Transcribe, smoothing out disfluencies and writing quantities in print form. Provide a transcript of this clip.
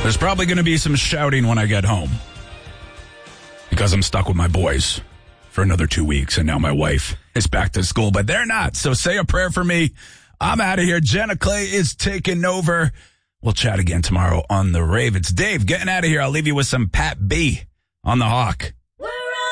There's probably going to be some shouting when I get home because I'm stuck with my boys for another 2 weeks, and now my wife is back to school, but they're not. So say a prayer for me. I'm out of here. Jenna Clay is taking over. We'll chat again tomorrow on The Rave. It's Dave getting out of here. I'll leave you with some Pat B on the Hawk.